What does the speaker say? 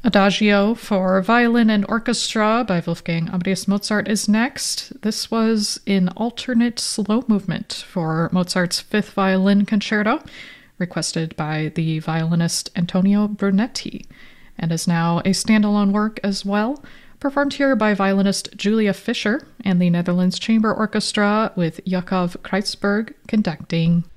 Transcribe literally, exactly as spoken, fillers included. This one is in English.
Adagio for violin and orchestra by Wolfgang Amadeus Mozart is next. This was in alternate slow movement for Mozart's fifth violin concerto, requested by the violinist Antonio Brunetti, and is now a standalone work as well, performed here by violinist Julia Fischer and the Netherlands Chamber Orchestra with Yakov Kreuzberg conducting.